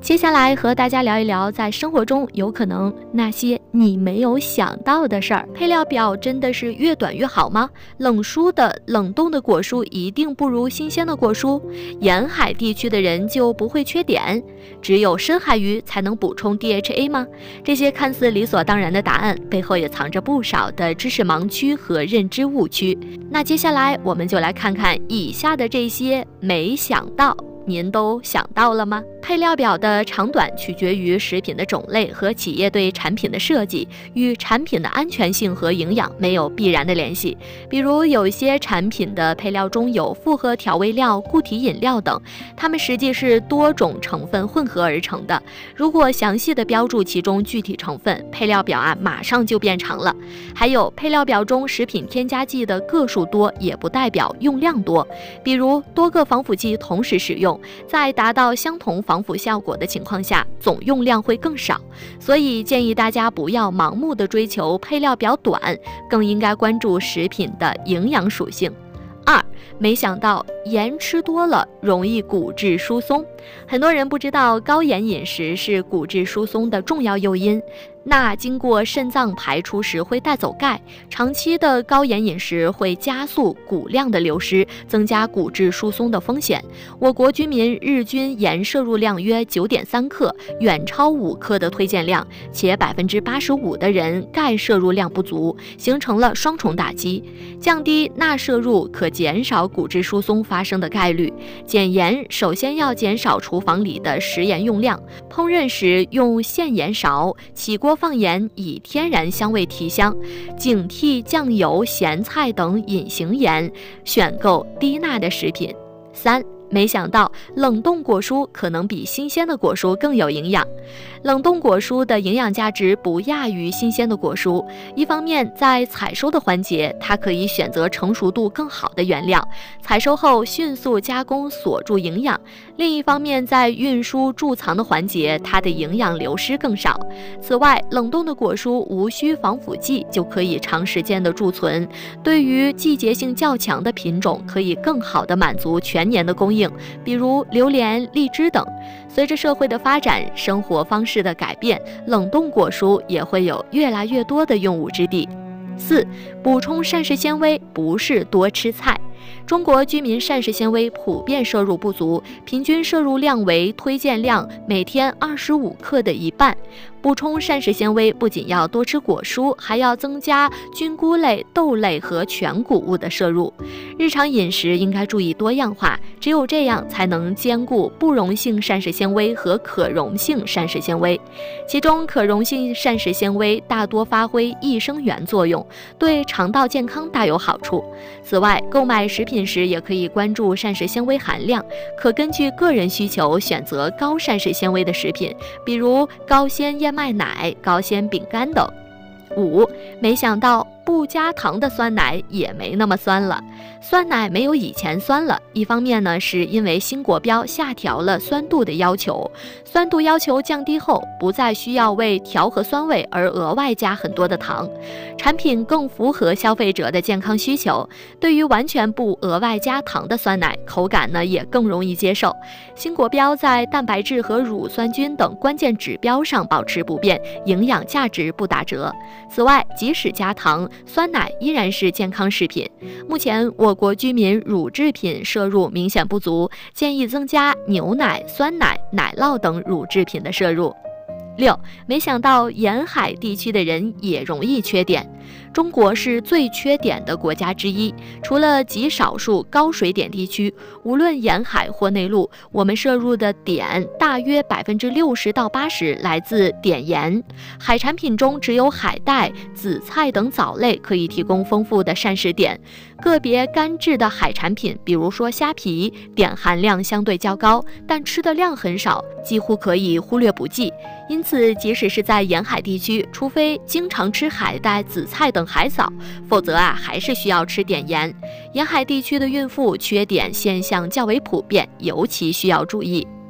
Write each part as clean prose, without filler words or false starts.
接下来和大家聊一聊，在生活中有可能那些你没有想到的事儿。配料表真的是越短越好吗？冷冻的果蔬一定不如新鲜的果蔬？沿海地区的人就不会缺碘？只有深海鱼才能补充 DHA 吗？这些看似理所当然的答案，背后也藏着不少的知识盲区和认知误区。那接下来我们就来看看以下的这些没想到，您都想到了吗？配料表的长短取决于食品的种类和企业对产品的设计，与产品的安全性和营养没有必然的联系。比如有一些产品的配料中有复合调味料、固体饮料等，它们实际是多种成分混合而成的。如果详细的标注其中具体成分，配料表马上就变长了。还有配料表中食品添加剂的个数多，也不代表用量多。比如多个防腐剂同时使用，在达到相同防腐效果的情况下，总用量会更少。所以建议大家不要盲目的追求配料表短，更应该关注食品的营养属性。2，没想到盐吃多了容易骨质疏松。很多人不知道高盐饮食是骨质疏松的重要诱因。钠经过肾脏排出时会带走钙，长期的高盐饮食会加速骨量的流失，增加骨质疏松的风险。我国居民日均盐摄入量约 9.3 克，远超5克的推荐量，且 85% 的人钙摄入量不足，形成了双重打击。降低钠摄入可减少骨质疏松发生的概率。减盐首先要减少厨房里的食盐用量，烹饪时用现盐勺，起锅放盐以天然香味提香，警惕酱油、咸菜等隐形盐，选购低钠的食品。3，没想到冷冻果蔬可能比新鲜的果蔬更有营养。冷冻果蔬的营养价值不亚于新鲜的果蔬。一方面，在采收的环节，它可以选择成熟度更好的原料，采收后迅速加工锁住营养；另一方面，在运输贮藏的环节，它的营养流失更少。此外，冷冻的果蔬无需防腐剂就可以长时间的贮存，对于季节性较强的品种，可以更好的满足全年的供应，比如榴莲、荔枝等。随着社会的发展，生活方式的改变，冷冻果蔬也会有越来越多的用武之地。4，补充膳食纤维不是多吃菜。中国居民膳食纤维普遍摄入不足，平均摄入量为推荐量每天25克的一半。补充膳食纤维不仅要多吃果蔬，还要增加菌菇类、豆类和全谷物的摄入。日常饮食应该注意多样化，只有这样才能兼顾不溶性膳食纤维和可溶性膳食纤维。其中可溶性膳食纤维大多发挥益生元作用，对肠道健康大有好处。此外，购买食品时也可以关注膳食纤维含量，可根据个人需求选择高膳食纤维的食品，比如高纤燕麦奶、高纤饼干等。5，没想到不加糖的酸奶也没那么酸了。酸奶没有以前酸了，一方面呢，是因为新国标下调了酸度的要求，酸度要求降低后，不再需要为调和酸味而额外加很多的糖，产品更符合消费者的健康需求。对于完全不额外加糖的酸奶，口感呢也更容易接受。新国标在蛋白质和乳酸菌等关键指标上保持不变，营养价值不打折。此外，即使加糖，酸奶依然是健康食品。目前我国居民乳制品摄入明显不足，建议增加牛奶、酸奶、奶酪等乳制品的摄入。6，没想到沿海地区的人也容易缺碘。中国是最缺碘的国家之一，除了极少数高水碘地区，无论沿海或内陆，我们摄入的碘大约60%到80%来自碘盐。海产品中只有海带、紫菜等藻类可以提供丰富的膳食碘，个别干制的海产品，比如说虾皮，碘含量相对较高，但吃的量很少，几乎可以忽略不计。因此，即使是在沿海地区，除非经常吃海带、紫菜等海藻，否则还是需要吃碘盐。沿海地区的孕妇缺碘现象较为普遍，尤其需要注意。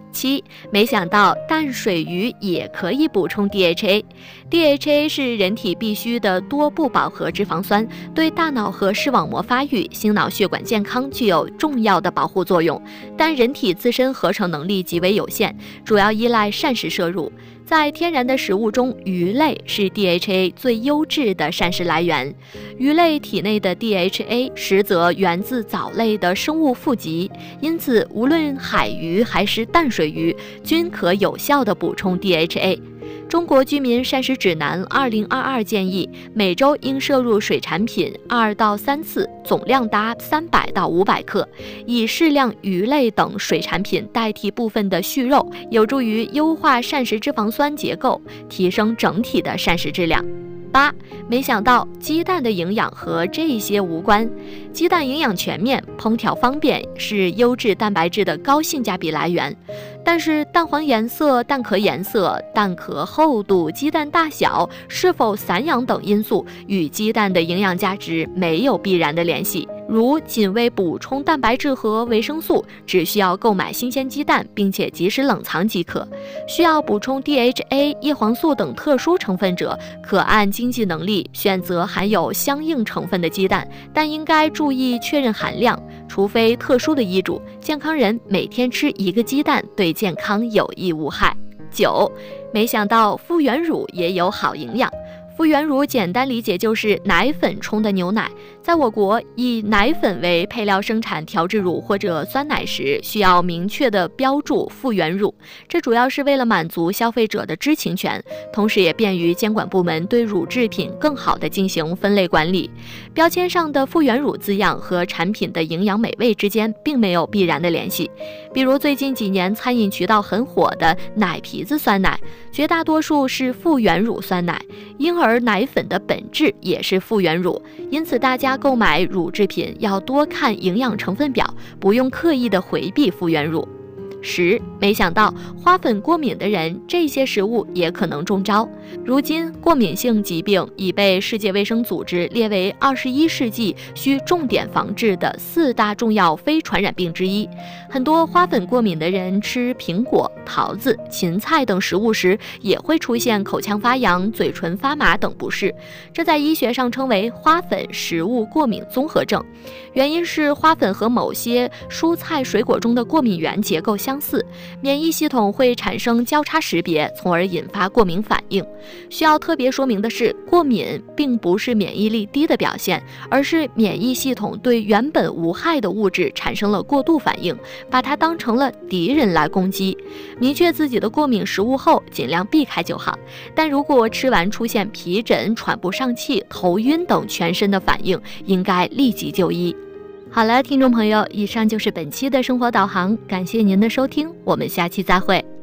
7. 没想到淡水鱼也可以补充 DHA。DHA 是人体必需的多不饱和脂肪酸，对大脑和视网膜发育、心脑血管健康具有重要的保护作用。但人体自身合成能力极为有限，主要依赖膳食摄入。在天然的食物中，鱼类是 DHA 最优质的膳食来源。鱼类体内的 DHA 实则源自藻类的生物富集，因此无论海鱼还是淡水鱼，均可有效地补充 DHA。中国居民膳食指南2022建议，每周应摄入水产品2到3次，总量达300到500克，以适量鱼类等水产品代替部分的畜肉，有助于优化膳食脂肪酸结构，提升整体的膳食质量。8. 没想到鸡蛋的营养和这些无关。鸡蛋营养全面，烹调方便，是优质蛋白质的高性价比来源。但是蛋黄颜色、蛋壳颜色、蛋壳厚度、鸡蛋大小、是否散养等因素与鸡蛋的营养价值没有必然的联系。如仅为补充蛋白质和维生素，只需要购买新鲜鸡蛋，并且及时冷藏即可。需要补充 DHA、叶黄素等特殊成分者，可按经济能力选择含有相应成分的鸡蛋，但应该注意确认含量。除非特殊的医嘱，健康人每天吃1个鸡蛋对健康有益无害。9. 没想到复原乳也有好营养。复原乳简单理解就是奶粉冲的牛奶。在我国，以奶粉为配料生产调制乳或者酸奶时，需要明确的标注复原乳，这主要是为了满足消费者的知情权，同时也便于监管部门对乳制品更好地进行分类管理。标签上的复原乳字样和产品的营养美味之间并没有必然的联系。比如最近几年餐饮渠道很火的奶皮子酸奶，绝大多数是复原乳酸奶，婴儿奶粉的本质也是复原乳，因此大家购买乳制品要多看营养成分表，不用刻意的回避复原乳。10. 没想到花粉过敏的人，这些食物也可能中招。如今，过敏性疾病已被世界卫生组织列为21世纪需重点防治的4大重要非传染病之一。很多花粉过敏的人吃苹果、桃子、芹菜等食物时，也会出现口腔发痒、嘴唇发麻等不适，这在医学上称为花粉食物过敏综合症。原因是花粉和某些蔬菜水果中的过敏原结构相似，免疫系统会产生交叉识别，从而引发过敏反应。需要特别说明的是，过敏并不是免疫力低的表现，而是免疫系统对原本无害的物质产生了过度反应，把它当成了敌人来攻击。明确自己的过敏食物后，尽量避开就好。但如果吃完出现皮疹、喘不上气、头晕等全身的反应，应该立即就医。好了，听众朋友，以上就是本期的生活导航，感谢您的收听，我们下期再会。